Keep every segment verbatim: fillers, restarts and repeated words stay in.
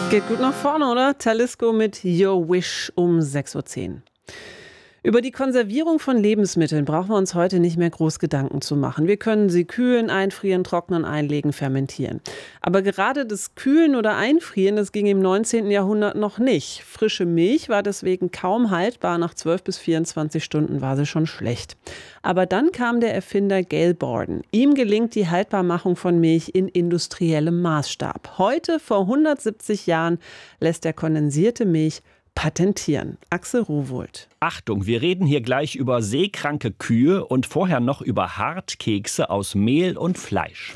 Geht gut nach vorne, oder? Talisker mit Your Wish um sechs Uhr zehn. Über die Konservierung von Lebensmitteln brauchen wir uns heute nicht mehr groß Gedanken zu machen. Wir können sie kühlen, einfrieren, trocknen, einlegen, fermentieren. Aber gerade das Kühlen oder Einfrieren, das ging im neunzehnten Jahrhundert noch nicht. Frische Milch war deswegen kaum haltbar. Nach zwölf bis vierundzwanzig Stunden war sie schon schlecht. Aber dann kam der Erfinder Gail Borden. Ihm gelingt die Haltbarmachung von Milch in industriellem Maßstab. Heute, vor hundertsiebzig Jahren, lässt er kondensierte Milch patentieren. Axel Rowohlt. Achtung, wir reden hier gleich über seekranke Kühe und vorher noch über Hartkekse aus Mehl und Fleisch.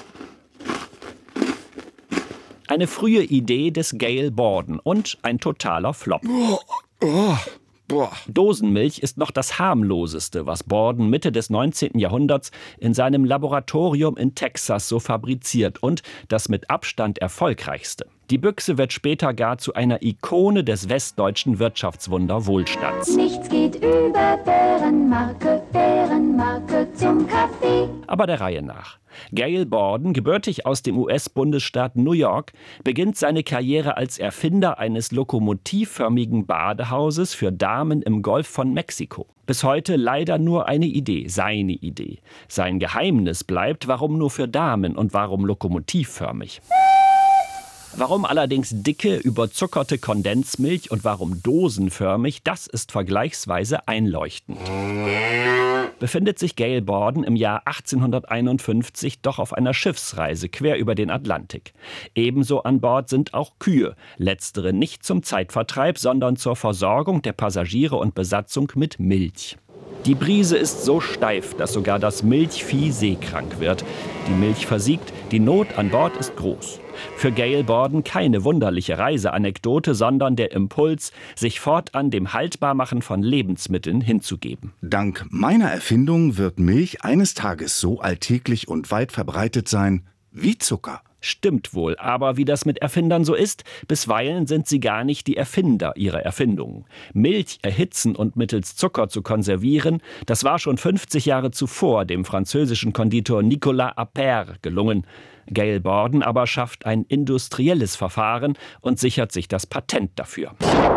Eine frühe Idee des Gail Borden und ein totaler Flop. Oh, oh. Boah. Dosenmilch ist noch das harmloseste, was Borden Mitte des neunzehnten Jahrhunderts in seinem Laboratorium in Texas so fabriziert und das mit Abstand erfolgreichste. Die Büchse wird später gar zu einer Ikone des westdeutschen Wirtschaftswunder Wohlstands. Nichts geht über Bärenmarke, Bärenmarke zum Kaffee. Aber der Reihe nach. Gail Borden, gebürtig aus dem U S-Bundesstaat New York, beginnt seine Karriere als Erfinder eines lokomotivförmigen Badehauses für Damen im Golf von Mexiko. Bis heute leider nur eine Idee, seine Idee. Sein Geheimnis bleibt, warum nur für Damen und warum lokomotivförmig. Warum allerdings dicke, überzuckerte Kondensmilch und warum dosenförmig, das ist vergleichsweise einleuchtend. Befindet sich Gail Borden im Jahr achtzehnhunderteinundfünfzig doch auf einer Schiffsreise quer über den Atlantik. Ebenso an Bord sind auch Kühe, letztere nicht zum Zeitvertreib, sondern zur Versorgung der Passagiere und Besatzung mit Milch. Die Brise ist so steif, dass sogar das Milchvieh seekrank wird. Die Milch versiegt, die Not an Bord ist groß. Für Gail Borden keine wunderliche Reiseanekdote, sondern der Impuls, sich fortan dem Haltbarmachen von Lebensmitteln hinzugeben. Dank meiner Erfindung wird Milch eines Tages so alltäglich und weit verbreitet sein wie Zucker. Stimmt wohl, aber wie das mit Erfindern so ist, bisweilen sind sie gar nicht die Erfinder ihrer Erfindungen. Milch erhitzen und mittels Zucker zu konservieren, das war schon fünfzig Jahre zuvor dem französischen Konditor Nicolas Appert gelungen. Gail Borden aber schafft ein industrielles Verfahren und sichert sich das Patent dafür.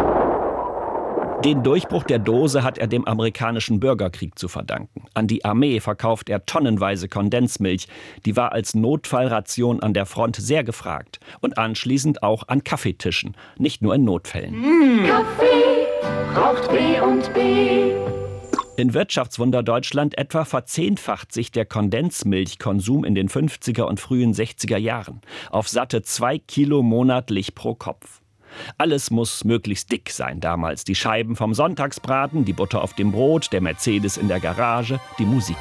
Den Durchbruch der Dose hat er dem amerikanischen Bürgerkrieg zu verdanken. An die Armee verkauft er tonnenweise Kondensmilch. Die war als Notfallration an der Front sehr gefragt. Und anschließend auch an Kaffeetischen, nicht nur in Notfällen. Mmh. Kaffee braucht B und B. In Wirtschaftswunder Deutschland etwa verzehnfacht sich der Kondensmilchkonsum in den fünfziger und frühen sechziger Jahren. Auf satte zwei Kilo monatlich pro Kopf. Alles muss möglichst dick sein damals. Die Scheiben vom Sonntagsbraten, die Butter auf dem Brot, der Mercedes in der Garage, die Musik.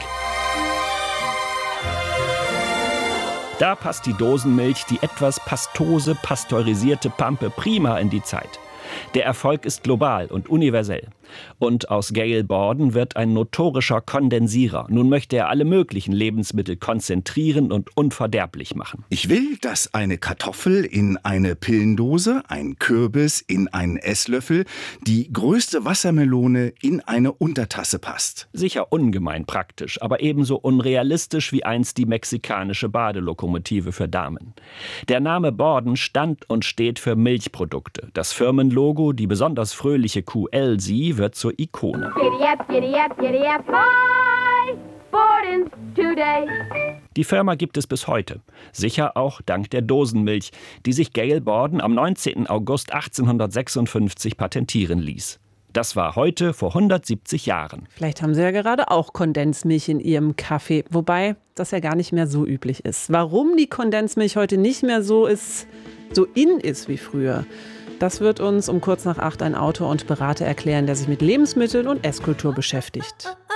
Da passt die Dosenmilch, die etwas pastose, pasteurisierte Pampe prima in die Zeit. Der Erfolg ist global und universell. Und aus Gail Borden wird ein notorischer Kondensierer. Nun möchte er alle möglichen Lebensmittel konzentrieren und unverderblich machen. Ich will, dass eine Kartoffel in eine Pillendose, ein Kürbis in einen Esslöffel, die größte Wassermelone in eine Untertasse passt. Sicher ungemein praktisch, aber ebenso unrealistisch wie einst die mexikanische Badelokomotive für Damen. Der Name Borden stand und steht für Milchprodukte. Das Firmenlogo, die besonders fröhliche Kuh Elsie, wird zur Ikone. Die Firma gibt es bis heute. Sicher auch dank der Dosenmilch, die sich Gail Borden am neunzehnten August achtzehnhundertsechsundfünfzig patentieren ließ. Das war heute vor hundertsiebzig Jahren. Vielleicht haben Sie ja gerade auch Kondensmilch in Ihrem Kaffee, wobei das ja gar nicht mehr so üblich ist. Warum die Kondensmilch heute nicht mehr so ist, so in ist wie früher, das wird uns um kurz nach acht ein Autor und Berater erklären, der sich mit Lebensmitteln und Esskultur beschäftigt.